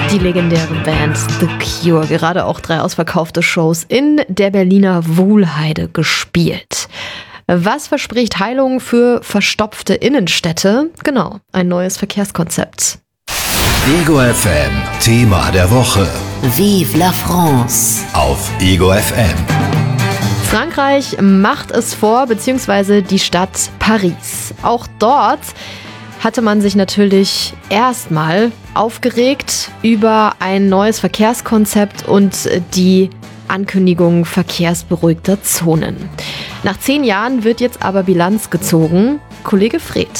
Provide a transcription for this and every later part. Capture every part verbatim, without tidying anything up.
Die legendäre Band The Cure, gerade auch drei ausverkaufte Shows in der Berliner Wuhlheide gespielt. Was verspricht Heilung für verstopfte Innenstädte? Genau, ein neues Verkehrskonzept. Ego F M, Thema der Woche. Vive la France. Auf Ego F M. Frankreich macht es vor, beziehungsweise die Stadt Paris. Auch dort hatte man sich natürlich erstmal aufgeregt über ein neues Verkehrskonzept und die Ankündigung verkehrsberuhigter Zonen. Nach zehn Jahren wird jetzt aber Bilanz gezogen. Kollege Fred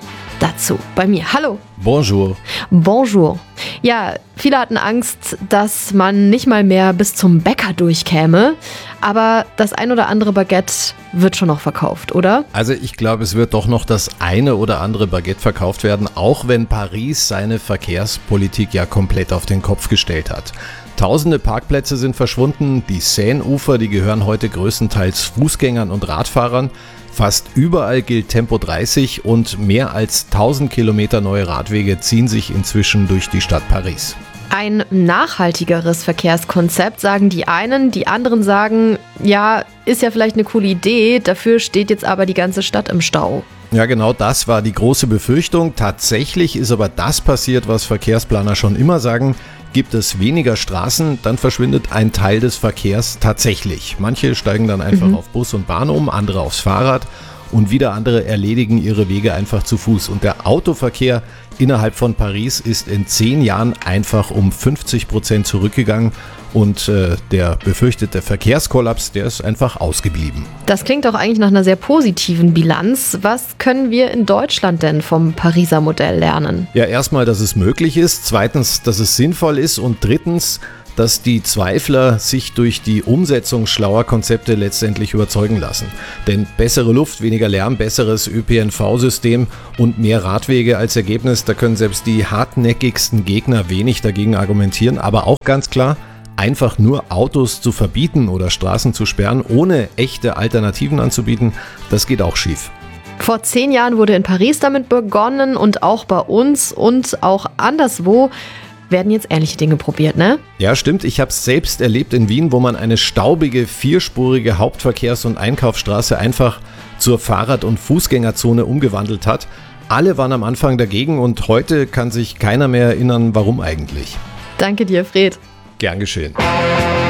dazu bei mir. Hallo. Bonjour. Bonjour. Ja, viele hatten Angst, dass man nicht mal mehr bis zum Bäcker durchkäme. Aber das ein oder andere Baguette wird schon noch verkauft, oder? Also ich glaube, es wird doch noch das eine oder andere Baguette verkauft werden, auch wenn Paris seine Verkehrspolitik ja komplett auf den Kopf gestellt hat. Tausende Parkplätze sind verschwunden, die Seineufer, die gehören heute größtenteils Fußgängern und Radfahrern. Fast überall gilt Tempo dreißig und mehr als tausend Kilometer neue Radwege ziehen sich inzwischen durch die Stadt Paris. Ein nachhaltigeres Verkehrskonzept, sagen die einen, die anderen sagen, ja, ist ja vielleicht eine coole Idee, dafür steht jetzt aber die ganze Stadt im Stau. Ja, genau das war die große Befürchtung. Tatsächlich ist aber das passiert, was Verkehrsplaner schon immer sagen. Gibt es weniger Straßen, dann verschwindet ein Teil des Verkehrs tatsächlich. Manche steigen dann einfach mhm. auf Bus und Bahn um, andere aufs Fahrrad und wieder andere erledigen ihre Wege einfach zu Fuß. Und der Autoverkehr innerhalb von Paris ist in zehn Jahren einfach um fünfzig Prozent zurückgegangen und äh, der befürchtete Verkehrskollaps, der ist einfach ausgeblieben. Das klingt doch eigentlich nach einer sehr positiven Bilanz. Was können wir in Deutschland denn vom Pariser Modell lernen? Ja, erstmal, dass es möglich ist, zweitens, dass es sinnvoll ist und drittens, dass die Zweifler sich durch die Umsetzung schlauer Konzepte letztendlich überzeugen lassen. Denn bessere Luft, weniger Lärm, besseres Ö P N V-System und mehr Radwege als Ergebnis, da können selbst die hartnäckigsten Gegner wenig dagegen argumentieren. Aber auch ganz klar, einfach nur Autos zu verbieten oder Straßen zu sperren, ohne echte Alternativen anzubieten, das geht auch schief. Vor zehn Jahren wurde in Paris damit begonnen und auch bei uns und auch anderswo werden jetzt ähnliche Dinge probiert, ne? Ja, stimmt. Ich habe es selbst erlebt in Wien, wo man eine staubige, vierspurige Hauptverkehrs- und Einkaufsstraße einfach zur Fahrrad- und Fußgängerzone umgewandelt hat. Alle waren am Anfang dagegen und heute kann sich keiner mehr erinnern, warum eigentlich. Danke dir, Fred. Gern geschehen.